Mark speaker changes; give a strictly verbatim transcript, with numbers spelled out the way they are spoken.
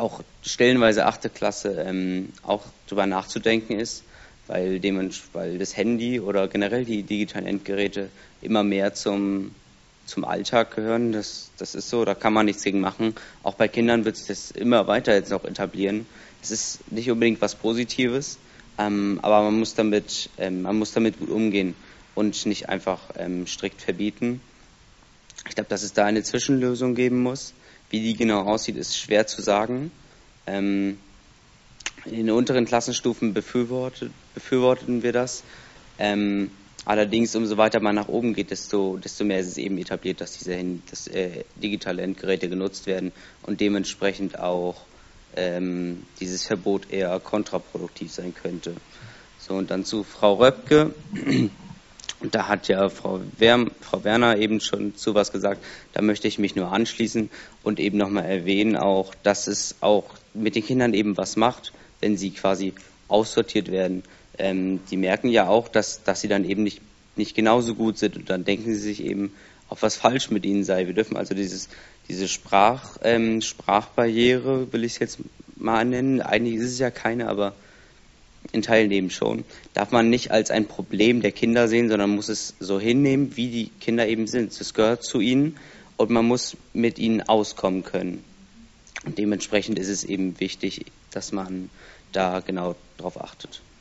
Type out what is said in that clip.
Speaker 1: auch stellenweise achte Klasse ähm, auch drüber nachzudenken ist, weil, dem, weil das Handy oder generell die digitalen Endgeräte immer mehr zum, zum Alltag gehören. Das, das ist so, da kann man nichts gegen machen. Auch bei Kindern wird sich das immer weiter jetzt noch etablieren. Es ist nicht unbedingt was Positives, ähm, aber man muss damit, ähm, man muss damit gut umgehen und nicht einfach ähm, strikt verbieten. Ich glaube, dass es da eine Zwischenlösung geben muss. Wie die genau aussieht, ist schwer zu sagen. Ähm, in den unteren Klassenstufen befürwortet, befürworten wir das. Ähm, allerdings, umso weiter man nach oben geht, desto, desto mehr ist es eben etabliert, dass diese dass, äh, digitale Endgeräte genutzt werden und dementsprechend auch ähm, dieses Verbot eher kontraproduktiv sein könnte. So, und dann zu Frau Röpke. Da hat ja Frau, Wer Frau Werner eben schon zu was gesagt. Da möchte ich mich nur anschließen und eben nochmal erwähnen auch, dass es auch mit den Kindern eben was macht, wenn sie quasi aussortiert werden. Ähm, die merken ja auch, dass, dass sie dann eben nicht, nicht genauso gut sind und dann denken sie sich eben, ob was falsch mit ihnen sei. Wir dürfen also dieses, diese Sprach, ähm, Sprachbarriere, will ich es jetzt mal nennen, eigentlich ist es ja keine, aber in Teilen eben schon, darf man nicht als ein Problem der Kinder sehen, sondern muss es so hinnehmen, wie die Kinder eben sind. Es gehört zu ihnen und man muss mit ihnen auskommen können. Und dementsprechend ist es eben wichtig, dass man da genau drauf achtet.